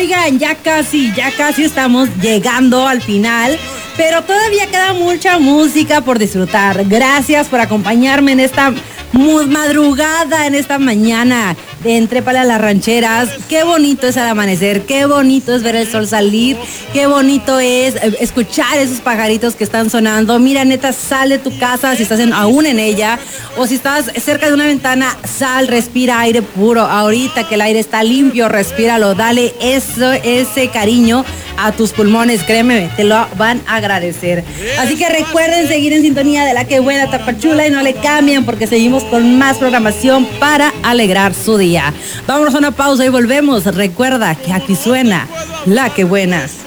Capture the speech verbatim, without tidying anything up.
Oigan, ya casi, ya casi estamos llegando al final, pero todavía queda mucha música por disfrutar. Gracias por acompañarme en esta madrugada, en esta mañana de Entrépale a las Rancheras. Qué bonito es el amanecer, qué bonito es ver el sol salir, qué bonito es escuchar esos pajaritos que están sonando. Mira, neta, sal de tu casa si estás en, aún en ella, o si estás cerca de una ventana, sal, respira aire puro. Ahorita que el aire está limpio, respíralo, dale eso, ese cariño a tus pulmones, créeme, te lo van a agradecer. Así que recuerden seguir en sintonía de La Que Buena Tapachula y no le cambien, porque seguimos con más programación para alegrar su día. Vámonos a una pausa y volvemos. Recuerda que aquí suena La Que Buena.